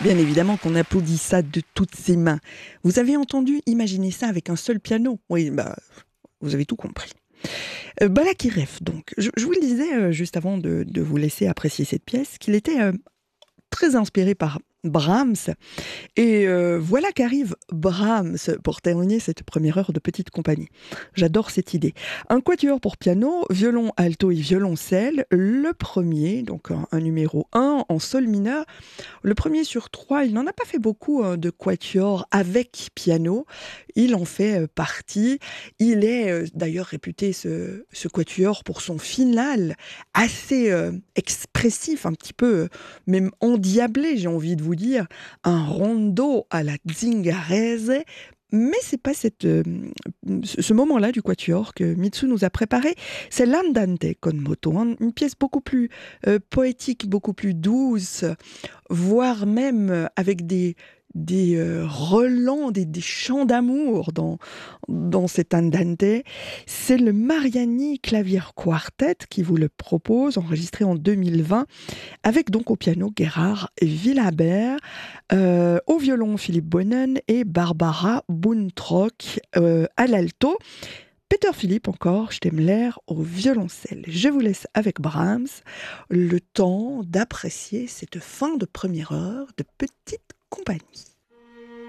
Bien évidemment qu'on applaudit ça de toutes ses mains. Vous avez entendu imaginer ça avec un seul piano? Oui, vous avez tout compris. Balakirev, donc. Je vous le disais juste avant de vous laisser apprécier cette pièce, qu'il était très inspiré par Brahms. Et voilà qu'arrive Brahms pour terminer cette première heure de petite compagnie. J'adore cette idée. Un quatuor pour piano, violon, alto et violoncelle. Le premier, donc un numéro 1 en sol mineur. Le premier sur 3, il n'en a pas fait beaucoup de quatuor avec piano. Il en fait partie. Il est d'ailleurs réputé, ce quatuor, pour son final assez expressif, un petit peu même endiablé, j'ai envie de vous dire. Un rondo à la Zingarese. Mais c'est pas ce moment-là du quatuor que Mitsu nous a préparé. C'est l'Andante con moto, hein, une pièce beaucoup plus poétique, beaucoup plus douce, voire même avec des relents, des chants d'amour dans cet andante. C'est le Mariani Clavier Quartet qui vous le propose, enregistré en 2020, avec donc au piano Gerhard Villabert, au violon Philippe Boinen et Barbara Buntrock à l'alto. Peter Philippe encore, Stemler au violoncelle. Je vous laisse avec Brahms, le temps d'apprécier cette fin de première heure de petite compagnie.